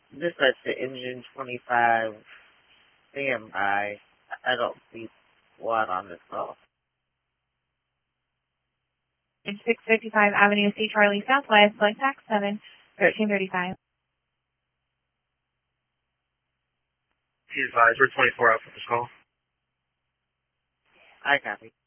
Dispatch to engine 25, standby. I don't see what on this call. It's 655 Avenue C, Charlie Southwest, select tax 7, 1335. Be advised, we're 24 out for this call. I copy.